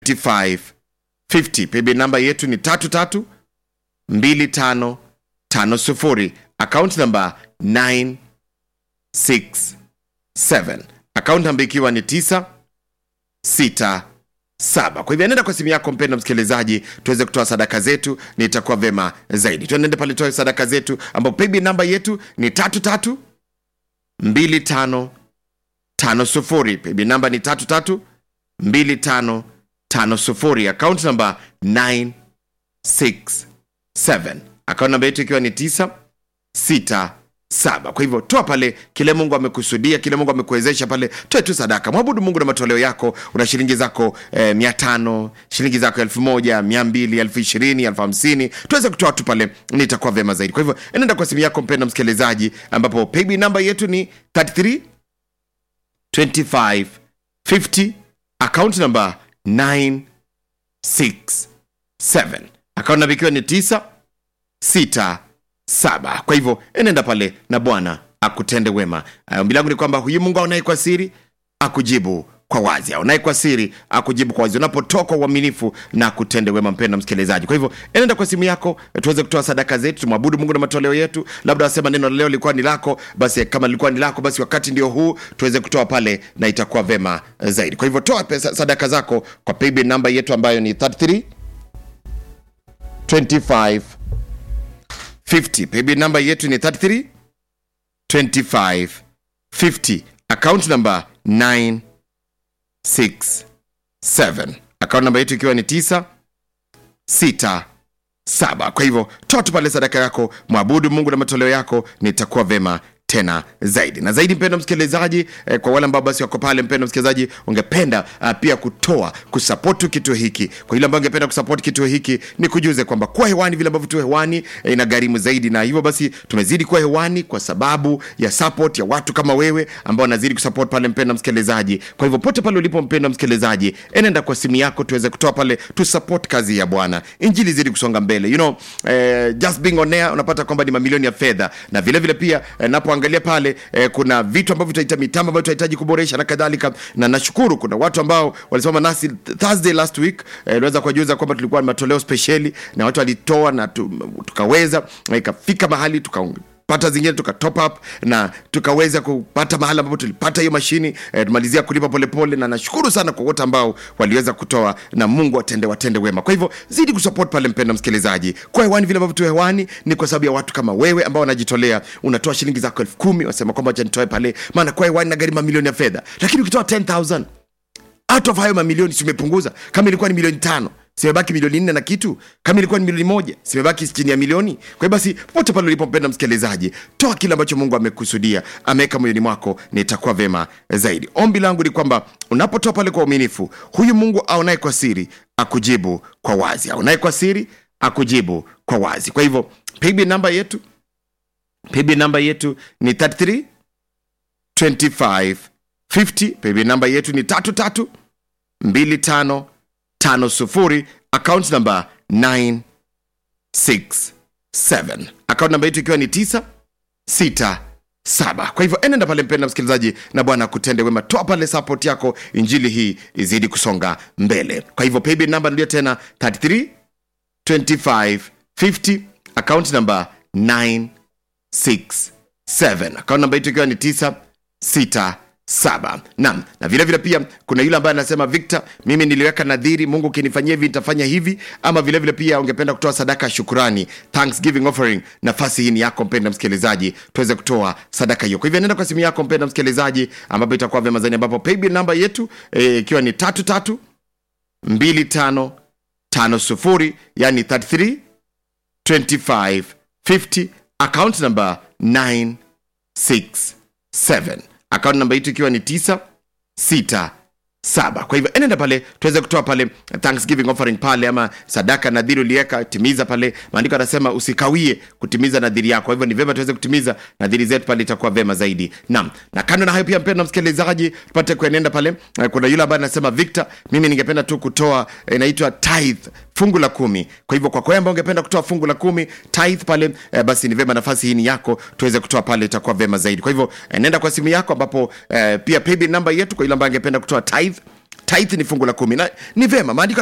2550. Paybill namba yetu ni 332550. Account number 967. Account namba ikiwa ni 967. Kwa hivyo nenda kwa simu yako mpendwa msikilizaji, tuweze kutoa sadaka zetu, nitakuwa vema zaidi. Tuende pale tutoe sadaka zetu, ambapo paybill namba yetu ni 332550. Paybill namba ni 332550. Account number 967. Account namba yetu ikiwa ni 967. Kwa hivyo toa pale kile Mungu amekusudia, kile Mungu amekuwezesha pale, toa tu sadaka. Mwabudu Mungu na matoleo yako. Una shilingi zako 500, shilingi zako 1000, 200, 20, 50. Tuweze kutoa tu pale, nitakuwa vema zaidi. Kwa hivyo nenda kwa simu yako mpendwa msikilizaji, ambapo paybill number yetu ni 332550. Account number 967. Account number ikiwa ni 967. Kwa hivyo enenda pale na Bwana akutende wema. Ombi langu ni kwamba huyu Mungu aonaye kwa siri akujibu kwa wazi, aonaye kwa siri akujibu kwa wazi, unapotoka uaminifu na akutende wema mpendwa msikilizaji. Kwa hivyo enenda kwa simu yako, tuweze kutoa sadaka zetu, tumwabudu Mungu na matoleo yetu. Labda wasema neno leo lilikuwa ni lako, basi kama lilikuwa ni lako, basi wakati ndio huu tuweze kutoa pale na itakuwa vema zaidi. Kwa hivyo toa pesa sadaka zako kwa paybill number yetu ambayo ni 332550. Paybill number yetu ni 332550. Account number 967. Account number yetu ikiwa ni 967. Kwa hivyo toa tu pale sadaka yako, mwabudu Mungu na matoleo yako, nitakuwa vema tena zaidi na zaidi. Mpendwa msikilizaji, kwa wale ambao basi wako pale, mpendwa msikilizaji, ungependa pia kutoa kusupport kituo hiki, kwa yule ambao ungependa kusupport kituo hiki, ni kujuze kwamba kwa hewani vile ambavyo tu hewani inagharimu zaidi, na hivyo basi tumezidi kwa hewani kwa sababu ya support ya watu kama wewe ambao wanazidi kusupport pale, mpendwa msikilizaji. Kwa hivyo pote pale ulipo mpendwa msikilizaji, enenda kwa simu yako tuweze kutoa pale, tu support kazi ya Bwana, injili zidi kusonga mbele. Just being on air unapata kwamba ni mamilioni ya fedha, na vile vile pia napoangalia pale kuna vitu ambavyo tutahitaji, mitambo ambayo tutahitaji kuboresha na kadhalika. Na nashukuru kuna watu ambao walisema nasi Thursday last week, niweza kujuza kwamba tulikuwa na matoleo speciali na watu walitoa na tukaweza ikafika mahali tukapata zingine tuka top up na tukaweza kupata mahali ambapo tulipata hiyo mashini, tumalizia kulipa polepole. Na nashukuru sana kwa wote ambao waliweza kutoa, na Mungu watende wema. Kwa hivyo zidi kusupport pale mpendwa msikilizaji. Kwa hewani vile ambavyo tu hewani ni kwa sababu ya watu kama wewe ambao wanajitolea. Unatoa shilingi zako 10,000, wasema kwamba acha nitoe pale, maana kwa hewani na gari mamilioni ya fedha. Lakini ukitoa 10,000 out of hayo mamilioni, simepunguza. Kama ilikuwa ni milioni 5, simebaki milioni 4 na kitu. Kama ilikuwa ni milioni 1, simebaki chini ya milioni. Kwa hiyo basi popote pale ulipopenda msikilizaji, toa kile ambacho Mungu amekusudia, ameweka moyoni mwako, nitakuwa vema zaidi. Ombi langu ni kwamba unapotoa pale kwa uaminifu, huyu Mungu aonaye kwa siri akujibu kwa wazi, aonaye kwa siri akujibu kwa wazi. Kwa hivyo paybill number yetu ni 332550. Paybill number yetu ni 332550. Account number 967. Account number yetu ikiwa ni 967. Kwa hivyo enenda pale mpendwa msikilizaji, na Bwana akutende wema. Toa pale support yako, injili hii izidi kusonga mbele. Kwa hivyo paybill number ndio tena 332550. Account number 967. Account number yetu ikiwa ni 967. Na vile vile pia kuna yule ambaye anasema, Victor, mimi niliweka nadhiri, Mungu ukinifanyia hivi nitafanya hivi. Ama vile vile pia ungependa kutoa sadaka shukrani, Thanksgiving offering, nafasi hii ni yako mpendwa msikilizaji, tuweze kutoa sadaka hiyo. Kwa hivyo nenda kwa simu yako mpendwa msikilizaji, ambapo itakuwa vema zaidi, ambapo paybill number yetu ikiwa ni 332550, yani 332550. Account number 967. Account number yetu ikiwa ni 967. Kwa hivyo enenda pale tuweze kutoa pale Thanksgiving offering pale, ama sadaka nadhiri uliweka, timiza pale. Maandiko yanasema usikawie kutimiza nadhiri yako. Kwa hivyo ni vema tuweze kutimiza nadhiri zetu pale, itakuwa vema zaidi. Na kando na hayo pia mpendwa msikilizaji, tupate kuenenda pale. Kuna yule ambaye anasema, Victor, mimi ningependa tu kutoa inaitwa tithe, fungu la 10. Kwa hivyo kwa kwamba ungependa kutoa fungu la 10 tithe pale, basi ni vema, nafasi hii ni yako, tuweze kutoa pale, itakuwa vema zaidi. Kwa hivyo nenda kwa simu yako, ambapo pia paybill number yetu kwa yule ambaye angependa kutoa tithe tithe ni fungu la 10, na ni vema maandiko